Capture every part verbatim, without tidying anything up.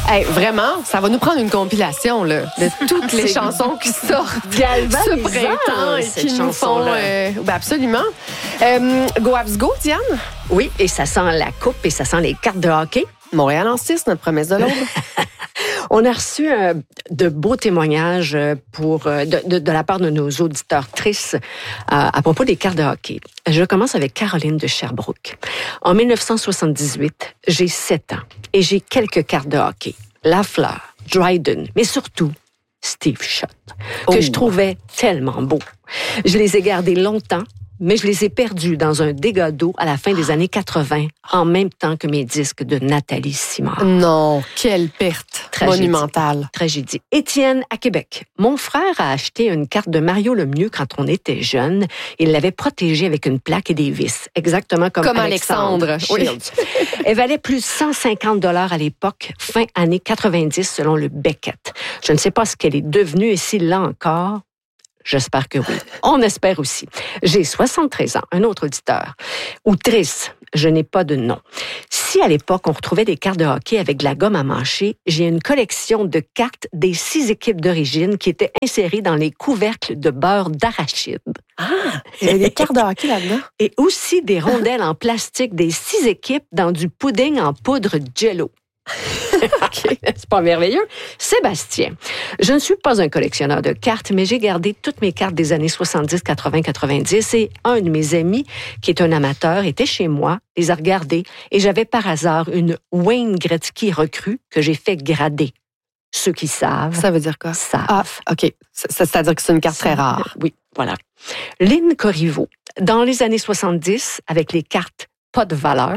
Hey, vraiment, ça va nous prendre une compilation là, de toutes les chansons qui sortent ce printemps et qui nous font... Euh, ben absolument. Euh, go Habs go, Diane? Oui, et ça sent la coupe et ça sent les cartes de hockey. Montréal en six, notre promesse de l'Aube. On a reçu euh, de beaux témoignages pour, euh, de, de, de la part de nos auditeurs tristes euh, à propos des cartes de hockey. Je commence avec Caroline de Sherbrooke. En dix-neuf cent soixante-dix-huit, j'ai sept ans et j'ai quelques cartes de hockey. Lafleur, Dryden, mais surtout Steve Shutt, que oh. je trouvais tellement beau. Je les ai gardés longtemps, mais je les ai perdus dans un dégât d'eau à la fin des années quatre-vingt, en même temps que mes disques de Nathalie Simard. Non, quelle perte Tragédie. monumentale. Tragédie. Étienne, à Québec. Mon frère a acheté une carte de Mario Lemieux quand on était jeune. Il l'avait protégée avec une plaque et des vis, exactement comme, comme Alexandre, Alexandre Shields. Oui. Elle valait plus de cent cinquante dollars à l'époque, fin années quatre-vingt-dix, selon le Beckett. Je ne sais pas ce qu'elle est devenue et s'il l'a encore. J'espère que oui. On espère aussi. J'ai soixante-treize ans, un autre auditeur. Outrice, je n'ai pas de nom. Si à l'époque, on retrouvait des cartes de hockey avec de la gomme à mâcher, j'ai une collection de cartes des six équipes d'origine qui étaient insérées dans les couvercles de beurre d'arachide. Ah, il y avait des cartes de hockey là-dedans. Et aussi des rondelles en plastique des six équipes dans du pudding en poudre Jell-O. Okay. C'est pas merveilleux? Sébastien, je ne suis pas un collectionneur de cartes, mais j'ai gardé toutes mes cartes des années soixante-dix, quatre-vingts, quatre-vingt-dix et un de mes amis, qui est un amateur, était chez moi, les a regardées et j'avais par hasard une Wayne Gretzky recrue que j'ai fait grader. Ceux qui savent. Ça veut dire quoi? Savent. Ah, OK. C'est-à-dire que c'est une carte très rare. Oui, voilà. Lynn Corriveau, dans les années soixante-dix, avec les cartes pas de valeur,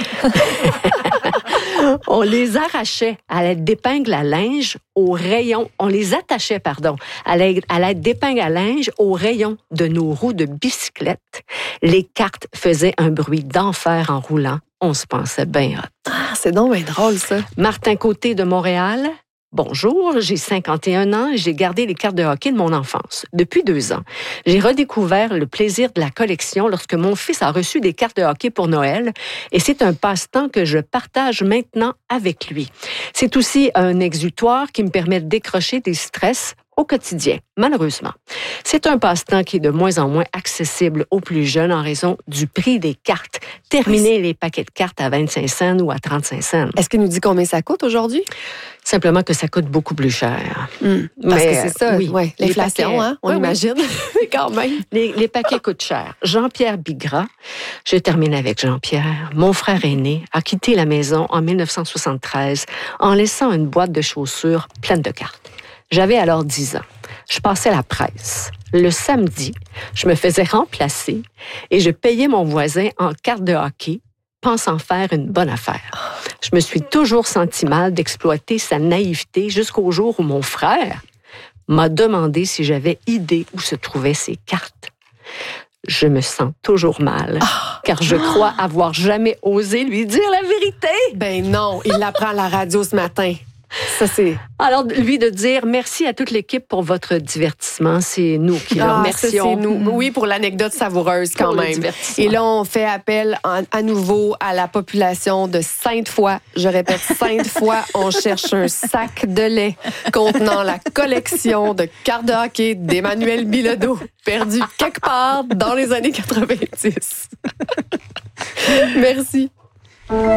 on les arrachait à l'aide d'épingles à linge au rayon, on les attachait, pardon, à l'aide, à l'aide d'épingles à linge au rayon de nos roues de bicyclette. Les cartes faisaient un bruit d'enfer en roulant. On se pensait bien hot. Ah, c'est donc bien drôle, ça. Martin Côté de Montréal. Bonjour, j'ai cinquante et un ans et j'ai gardé les cartes de hockey de mon enfance. Depuis deux ans, j'ai redécouvert le plaisir de la collection lorsque mon fils a reçu des cartes de hockey pour Noël et c'est un passe-temps que je partage maintenant avec lui. C'est aussi un exutoire qui me permet de décrocher des stress au quotidien, malheureusement. C'est un passe-temps qui est de moins en moins accessible aux plus jeunes en raison du prix des cartes. Terminer les paquets de cartes à vingt-cinq cents ou à trente-cinq cents. Est-ce qu'il nous dit combien ça coûte aujourd'hui? Simplement que ça coûte beaucoup plus cher. Mmh, parce Mais, que c'est ça, oui, ouais, l'inflation, paquets, hein, on oui, imagine. Oui. Quand même. Les, les paquets coûtent cher. Jean-Pierre Bigras, je termine avec Jean-Pierre. Mon frère aîné a quitté la maison en dix-neuf cent soixante-treize en laissant une boîte de chaussures pleine de cartes. J'avais alors dix ans. Je passais la presse. Le samedi, je me faisais remplacer et je payais mon voisin en carte de hockey, pensant faire une bonne affaire. Je me suis toujours senti mal d'exploiter sa naïveté jusqu'au jour où mon frère m'a demandé si j'avais idée où se trouvaient ces cartes. Je me sens toujours mal, car je crois avoir jamais osé lui dire la vérité. Ben non, il l'apprend à la radio ce matin. Ça, c'est... Alors, lui de dire merci à toute l'équipe pour votre divertissement. C'est nous qui le ah, remercions. Ça, c'est nous. Oui, pour l'anecdote savoureuse quand pour même. Et là, on fait appel en, à nouveau à la population de Sainte-Foy. Je répète, Sainte-Foy, on cherche un sac de lait contenant la collection de cartes de hockey d'Emmanuel Bilodeau, perdu quelque part dans les années quatre-vingt-dix. Merci.